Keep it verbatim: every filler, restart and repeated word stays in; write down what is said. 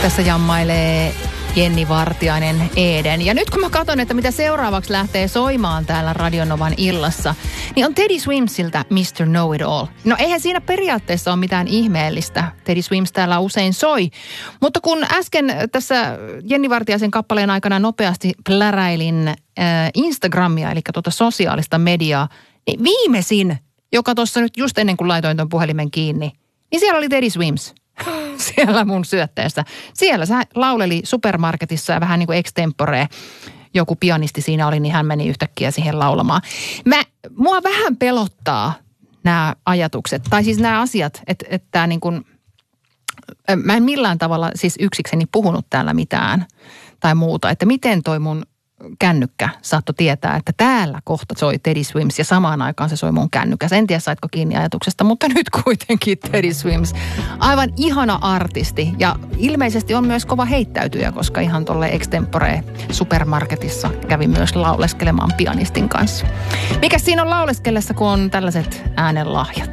Tässä jammailee Jenni Vartiainen Eden. Ja nyt kun mä katson, että mitä seuraavaksi lähtee soimaan täällä Radionovan illassa, niin on Teddy Swimsiltä mister Know-It-All. No eihän siinä periaatteessa ole mitään ihmeellistä. Teddy Swims täällä usein soi. Mutta kun äsken tässä Jenni Vartiaisen kappaleen aikana nopeasti pläräilin äh, Instagramia, eli tuota sosiaalista mediaa, niin viimeisin, joka tuossa nyt just ennen kuin laitoin ton puhelimen kiinni, niin siellä oli Teddy Swims. Siellä mun syötteessä. Siellä se lauleli supermarketissa ja vähän niin kuin extemporea. Joku pianisti siinä oli, niin hän meni yhtäkkiä siihen laulamaan. Mä, mua vähän pelottaa nämä ajatukset, tai siis nämä asiat, että, että niin kuin, mä en millään tavalla siis yksikseni puhunut täällä mitään tai muuta, että miten toi mun kännykkä saattoi tietää, että täällä kohta soi Teddy Swims ja samaan aikaan se soi mun kännykkässä. En tiedä, saitko kiinni ajatuksesta, mutta nyt kuitenkin Teddy Swims. Aivan ihana artisti ja ilmeisesti on myös kova heittäytyjä, koska ihan tolle extempore supermarketissa kävi myös lauleskelemaan pianistin kanssa. Mikäs siinä on lauleskellessa, kun on tällaiset äänenlahjat?